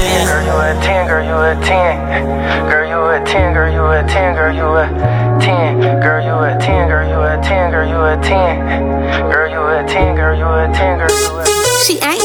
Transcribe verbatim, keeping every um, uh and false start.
ten. Girl, you a ten, girl, you a ten. Girl, you a ten, girl, you a ten, girl, you a ten. Girl, you a ten, girl, you a ten, girl, you a ten. Girl, you a ten, girl, you a ten, girl, you a ten. She ain't